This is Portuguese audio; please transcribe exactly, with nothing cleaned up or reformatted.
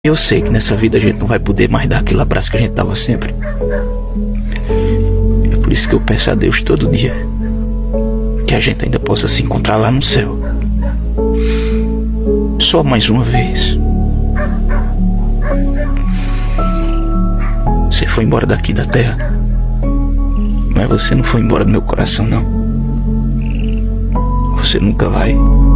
Eu sei que nessa vida a gente não vai poder mais dar aquele abraço que a gente dava sempre. É por isso que eu peço a Deus todo dia que a gente ainda possa se encontrar lá no céu. Só mais uma vez. Você foi embora daqui da terra, mas você não foi embora do meu coração, não. Você nunca vai.